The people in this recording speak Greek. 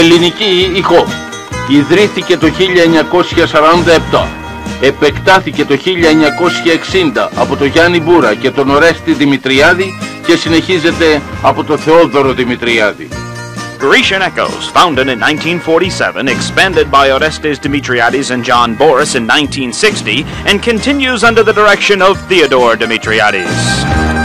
Ελληνική ηχό. Ιδρύθηκε το 1947. Επεκτάθηκε το 1960 από τον Γιάννη Μπούρα και τον Ορέστη Δημητριάδη και συνεχίζεται από τον Θεόδωρο Δημητριάδη. Grecian Echoes, founded in 1947, expanded by Orestes Dimitriadis and John Boris in 1960, and continues under the direction of Theodore Dimitriadis.